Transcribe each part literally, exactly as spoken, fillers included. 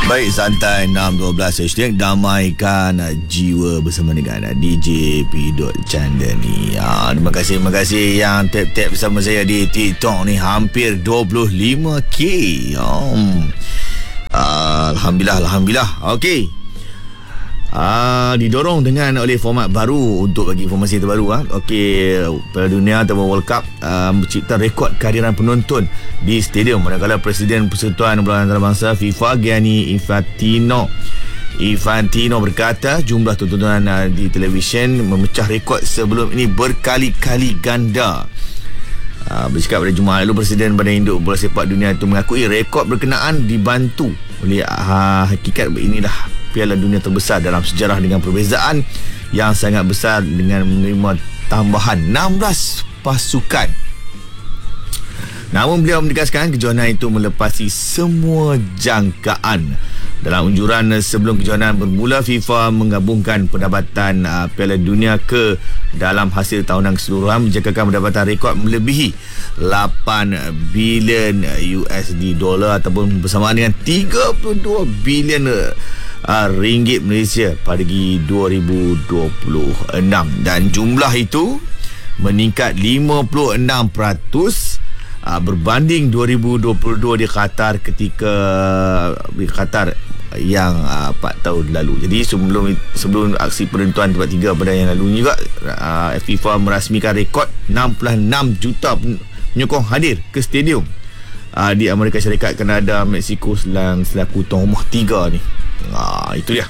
Baik, santai enam dua belas hashtag damaikan jiwa bersama dengan D J P. Chandani. Ya, terima kasih, terima kasih yang tap-tap bersama saya di TikTok ni hampir dua puluh lima k. Um, Alhamdulillah, Alhamdulillah. Okey. Uh, didorong dengan oleh format baru untuk bagi informasi terbaru. Ha? Okey, Piala Dunia atau World Cup uh, mencipta rekod kehadiran penonton di stadium, manakala Presiden Persekutuan Bola Antarabangsa FIFA Gianni Infantino Infantino berkata jumlah tontonan uh, di televisyen memecah rekod sebelum ini berkali-kali ganda. Uh, bercakap pada Jumaat lalu, Presiden Badan Induk Bola Sepak Dunia itu mengakui rekod berkenaan dibantu oleh uh, hakikat inilah Piala Dunia terbesar dalam sejarah dengan perbezaan yang sangat besar dengan menerima tambahan enam belas pasukan. Namun beliau menegaskan kejohanan itu melepasi semua jangkaan. Dalam unjuran sebelum kejohanan bermula, FIFA menggabungkan pendapatan uh, Piala Dunia ke dalam hasil tahunan keseluruhan, menjagakan pendapatan rekod melebihi lapan bilion U S D dolar ataupun bersamaan dengan tiga puluh dua bilion uh, Uh, ringgit Malaysia pada dua ribu dua puluh enam, dan jumlah itu meningkat lima puluh enam peratus uh, berbanding dua ribu dua puluh dua di Qatar ketika di Qatar yang uh, empat tahun lalu. Jadi sebelum sebelum aksi penentuan tempat tiga pada yang lalu juga, uh, FIFA merasmikan rekod enam puluh enam juta penyokong hadir ke stadium uh, di Amerika Syarikat, Kanada, Mexico selang selaku tuan rumah tiga ni. Ah, itu dia.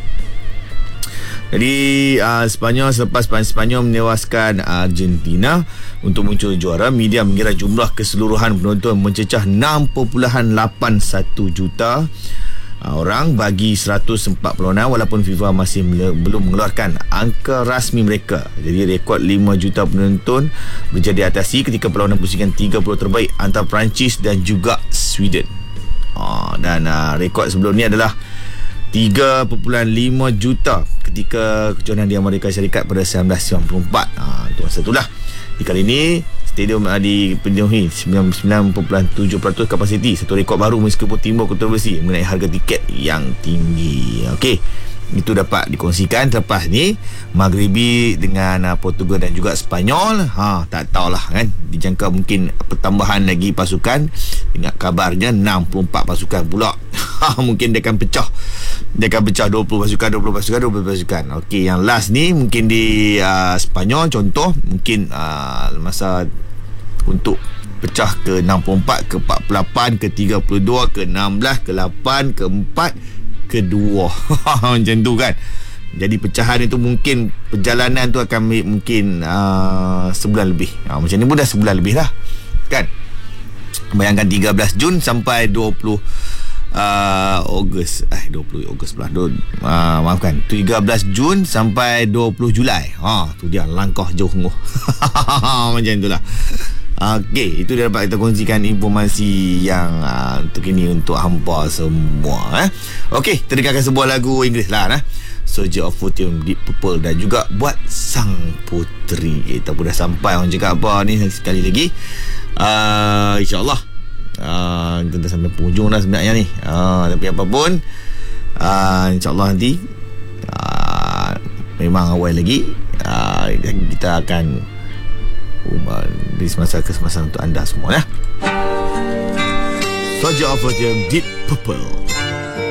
Jadi uh, Sepanyol selepas Sepanyol menewaskan Argentina untuk muncul juara, media mengira jumlah keseluruhan penonton mencecah enam perpuluhan lapan satu juta uh, orang bagi seratus empat puluh enam, walaupun FIFA masih mele- belum mengeluarkan angka rasmi mereka. Jadi rekod lima juta penonton berjaya diatasi ketika perlawanan pusingan tiga puluh terbaik antara Perancis dan juga Sweden. Uh, dan uh, rekod sebelum ni adalah tiga perpuluhan lima juta ketika kejohanan di Amerika Syarikat pada seribu sembilan ratus sembilan puluh empat. Ha, itu masa itulah. Di kali ini stadium uh, dipenuhi sembilan puluh sembilan perpuluhan tujuh peratus kapasiti, satu rekod baru meskipun timbul kontroversi mengenai harga tiket yang tinggi. Okey, itu dapat dikongsikan. Lepas ni Maghribi dengan uh, Portugal dan juga Sepanyol, ha, tak tahulah kan, dijangka mungkin pertambahan lagi pasukan. Ingat kabarnya enam puluh empat pasukan pula. Mungkin dia akan pecah Dia akan pecah dua puluh pasukan, dua puluh pasukan, dua puluh pasukan. Okey, yang last ni mungkin di uh, Sepanyol contoh, mungkin uh, masa untuk pecah ke enam puluh empat, ke empat puluh lapan, ke tiga puluh dua, ke enam belas, ke lapan, ke empat, ke dua. Macam tu kan. Jadi pecahan itu mungkin perjalanan tu akan mungkin uh, sebulan lebih. uh, Macam ni pun dah sebulan lebih lah kan. Bayangkan tiga belas Jun sampai dua puluh Uh, Ogos eh dua puluh Ogos pula uh, maafkan tiga belas Jun sampai dua puluh Julai. Ha, tu dia langkah jauh ngoh. Macam itulah. Okey, itu dia dapat kita kongsikan informasi yang uh, terkini untuk hampa semua. eh. Okey, kita dengarkan sebuah lagu Inggeris lah eh. Soldier of Fortune, Deep Purple, dan juga buat Sang Puteri. Kita pun dah sampai, orang cakap apa ni sekali lagi. uh, InsyaAllah Uh, kita dah sampai penghujung dah sebenarnya ni. uh, Tapi apapun, uh, InsyaAllah nanti uh, memang awal lagi, uh, kita akan uh, di semasa ke semasa untuk anda semua ya. Soldier of Fortune, Deep Purple.